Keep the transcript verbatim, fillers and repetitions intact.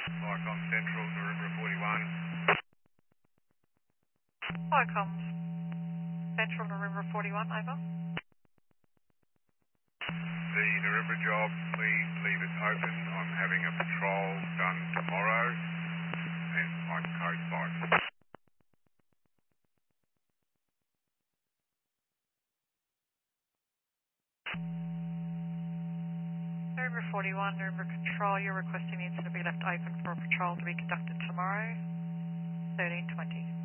Lycom Central, Narembra forty-one. Lycom Central, November forty-one, over. The Narembra job, please leave it open. I'm having a patrol done tomorrow and I'm code five. November forty-one, November Control, your requesting needs to be left open for a patrol to be conducted tomorrow, thirteen twenty.